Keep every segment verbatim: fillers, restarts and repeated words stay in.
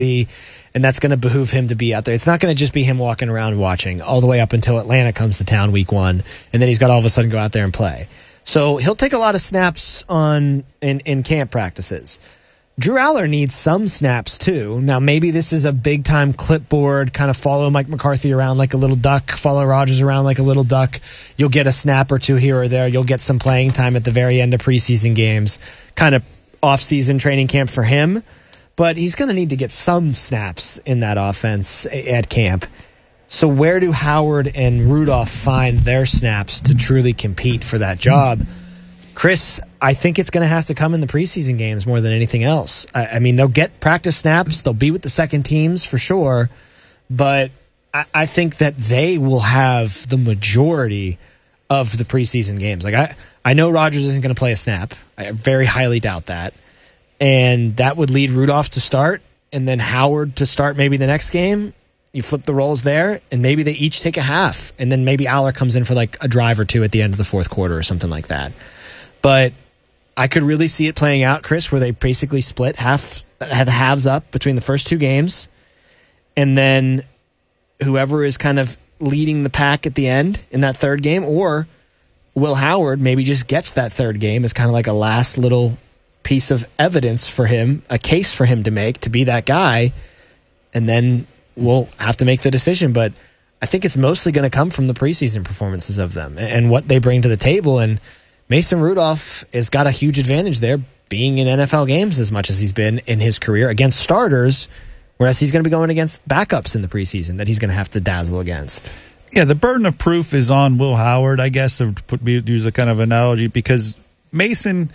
and that's going to behoove him to be out there. It's not going to just be him walking around watching all the way up until Atlanta comes to town week one, and then he's got to all of a sudden go out there and play. So he'll take a lot of snaps on in, in camp practices. Drew Aller needs some snaps too. Now, maybe this is a big-time clipboard, kind of follow Mike McCarthy around like a little duck, follow Rodgers around like a little duck. You'll get a snap or two here or there. You'll get some playing time at the very end of preseason games, kind of off-season training camp for him. But he's going to need to get some snaps in that offense at camp. So where do Howard and Rudolph find their snaps to truly compete for that job? Chris, I think it's going to have to come in the preseason games more than anything else. I, I mean, they'll get practice snaps. They'll be with the second teams for sure. But I, I think that they will have the majority of the preseason games. Like I, I know Rodgers isn't going to play a snap. I very highly doubt that. And that would lead Rudolph to start and then Howard to start maybe the next game. You flip the roles there, and maybe they each take a half. And then maybe Aller comes in for like a drive or two at the end of the fourth quarter or something like that. But I could really see it playing out, Chris, where they basically split half, have the halves up between the first two games. And then whoever is kind of leading the pack at the end in that third game, or Will Howard maybe just gets that third game as kind of like a last little piece of evidence for him, a case for him to make to be that guy, and then we'll have to make the decision. But I think it's mostly going to come from the preseason performances of them and what they bring to the table. And Mason Rudolph has got a huge advantage there, being in N F L games as much as he's been in his career against starters, whereas he's going to be going against backups in the preseason that he's going to have to dazzle against. Yeah, the burden of proof is on Will Howard, I guess, to put me use a kind of analogy, because Mason,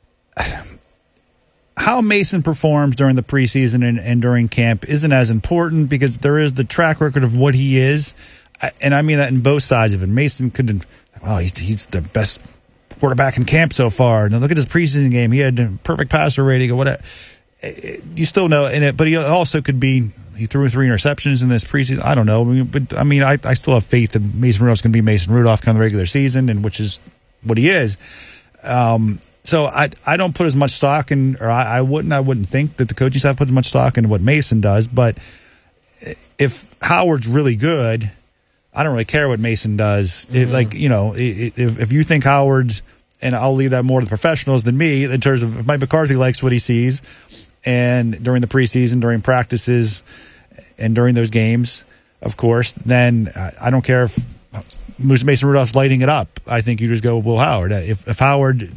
how Mason performs during the preseason and, and during camp isn't as important, because there is the track record of what he is, and I mean that in both sides of it. Mason could, oh, he's he's the best quarterback in camp so far. Now look at his preseason game; he had a perfect passer rating or whatever. You still know in it, but he also could be. He threw three interceptions in this preseason. I don't know, but I mean, I, I still have faith that Mason Rudolph's going to be Mason Rudolph come the regular season, and which is what he is. Um, so I I don't put as much stock in, or I, I wouldn't I wouldn't think that the coaching staff put as much stock into what Mason does. But if Howard's really good, I don't really care what Mason does. Mm-hmm. It, like you know, if if you think Howard's, and I'll leave that more to the professionals than me in terms of if Mike McCarthy likes what he sees, and during the preseason, during practices, and during those games, of course, then I don't care if Mason Rudolph's lighting it up. I think you just go with Will Howard. If if Howard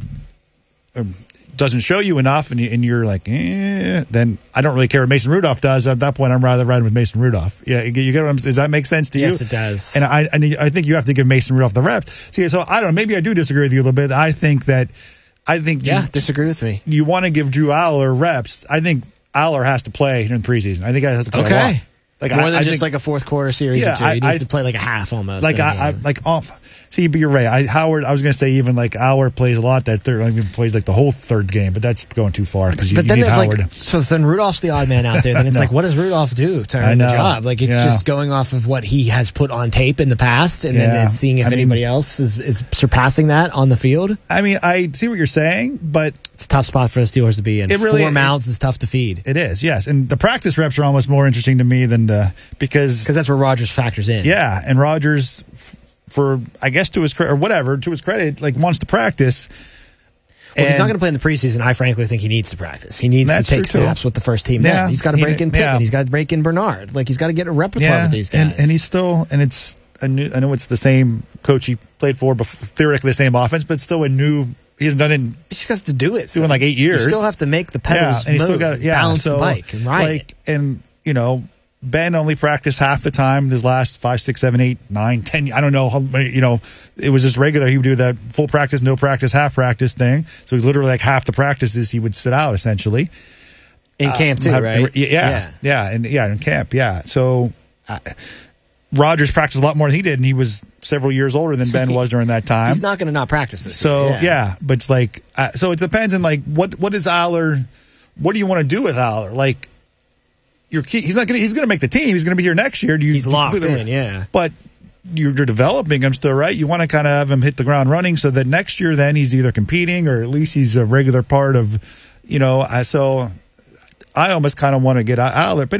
doesn't show you enough and, you, and you're like, eh, then I don't really care what Mason Rudolph does. At that point, I'm rather riding with Mason Rudolph. Yeah, you get what I'm, does that make sense to you? Yes, it does. And I, I think you have to give Mason Rudolph the reps. See, so I don't know. Maybe I do disagree with you a little bit. I think that, I think yeah, you, disagree with me. You want to give Drew Aller reps. I think Aller has to play in the preseason. I think he has to play okay. a lot. Like more I, than I just think, like a fourth quarter series yeah, or two. He I, needs I, to play like a half almost. Like I, I like off. See, but you're right. I, Howard, I was going to say even like Howard plays a lot that third, even plays like the whole third game, but that's going too far because you, but you then need it's Howard. Like, so then Rudolph's the odd man out there. Then it's like, what does Rudolph do to earn the job? Like it's yeah. just going off of what he has put on tape in the past, and yeah. then it's seeing if I anybody mean, else is, is surpassing that on the field. I mean, I see what you're saying, but it's a tough spot for the Steelers to be in. It really, Four mouths is tough to feed. It is, yes. And the practice reps are almost more interesting to me than the because because that's where Rodgers factors in. Yeah, and Rodgers, for I guess to his credit or whatever, to his credit, like wants to practice. Well, if he's not going to play in the preseason, I frankly think he needs to practice. He needs to take snaps with the first team. Yeah, then. He's got to break he, in Pittman. Yeah. He's got to break in Bernard. Like he's got to get a repertoire yeah, with these guys. And, and he's still, and it's a new. I know it's the same coach he played for, before, theoretically the same offense, but still a new. He hasn't done it. In, he just has to do it. Doing so like eight years. You still have to make the pedals yeah, and move, still got yeah, balance so, the bike, and ride like, it. And you know. Ben only practiced half the time his last five, six, seven, eight, nine, ten. I don't know how many, you know, it was just regular. He would do that full practice, no practice, half practice thing. So he's literally like half the practices he would sit out essentially. In camp too, uh, right? Yeah, yeah. Yeah. And yeah, in camp. Yeah. So uh, Rodgers practiced a lot more than he did. And he was several years older than Ben was during that time. He's not going to not practice this So year. Yeah. yeah, but it's like, uh, so it depends on like, what, what is Aller, what do you want to do with Aller? Like, You're key, he's not going. He's going to make the team. He's going to be here next year. Do you, he's locked you, in, yeah. But you're, you're developing him still, right? You want to kind of have him hit the ground running, so that next year, then he's either competing or at least he's a regular part of, you know. So I almost kind of want to get out of there. But